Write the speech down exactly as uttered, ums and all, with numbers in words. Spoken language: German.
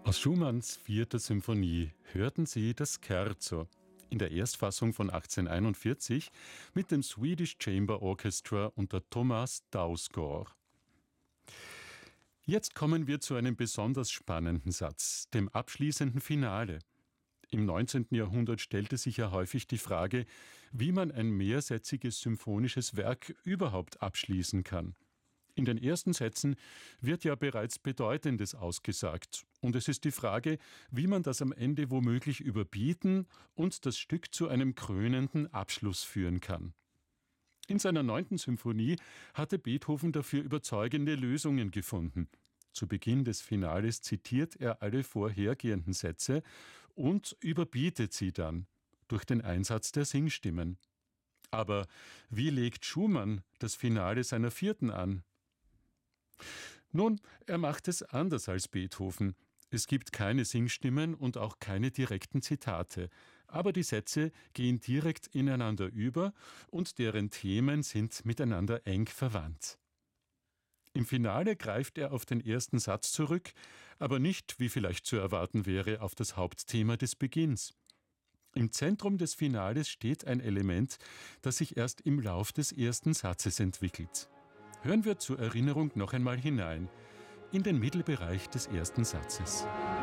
Aus Schumanns vierter Symphonie hörten Sie das Scherzo in der Erstfassung von achtzehnhunderteinundvierzig mit dem Swedish Chamber Orchestra unter Thomas Dausgaard. Jetzt kommen wir zu einem besonders spannenden Satz, dem abschließenden Finale. Im neunzehnten Jahrhundert stellte sich ja häufig die Frage, wie man ein mehrsätziges symphonisches Werk überhaupt abschließen kann. In den ersten Sätzen wird ja bereits Bedeutendes ausgesagt. Und es ist die Frage, wie man das am Ende womöglich überbieten und das Stück zu einem krönenden Abschluss führen kann. In seiner neunten Symphonie hatte Beethoven dafür überzeugende Lösungen gefunden. Zu Beginn des Finales zitiert er alle vorhergehenden Sätze und überbietet sie dann durch den Einsatz der Singstimmen. Aber wie legt Schumann das Finale seiner vierten an? Nun, er macht es anders als Beethoven. Es gibt keine Singstimmen und auch keine direkten Zitate, aber die Sätze gehen direkt ineinander über und deren Themen sind miteinander eng verwandt. Im Finale greift er auf den ersten Satz zurück, aber nicht, wie vielleicht zu erwarten wäre, auf das Hauptthema des Beginns. Im Zentrum des Finales steht ein Element, das sich erst im Lauf des ersten Satzes entwickelt. Hören wir zur Erinnerung noch einmal hinein in den Mittelbereich des ersten Satzes.